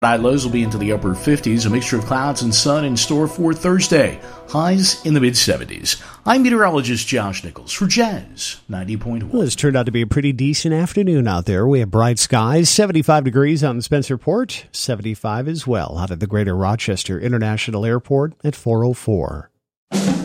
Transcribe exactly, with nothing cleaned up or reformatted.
High lows will be into the upper fifties, a mixture of clouds and sun in store for Thursday. Highs in the mid-seventies. I'm meteorologist Josh Nichols for Jazz ninety point one. Well, it's turned out to be a pretty decent afternoon out there. We have bright skies, seventy-five degrees on the Spencerport, seventy-five as well out at the Greater Rochester International Airport at four oh four.